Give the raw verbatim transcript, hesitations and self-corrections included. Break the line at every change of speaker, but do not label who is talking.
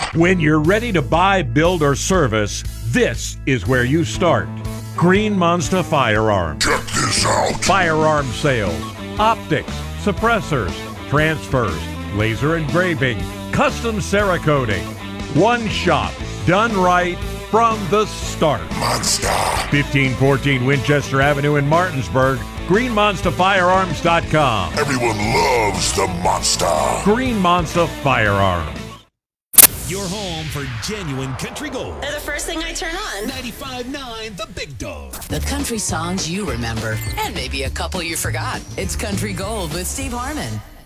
When you're ready to buy, build, or service, this is where you start. Green Monster Firearms.
Check this out.
Firearm sales, optics, suppressors, transfers, laser engraving, custom Cerakoting. One shop, done right from the start.
Monster.
fifteen fourteen Winchester Avenue in Martinsburg. green monster firearms dot com.
Everyone loves the monster.
Green Monster Firearms.
Your home for genuine country gold.
They're the first thing I turn on.
ninety-five point nine The Big Dog.
The country songs you remember, and maybe a couple you forgot. It's Country Gold with Steve Harmon.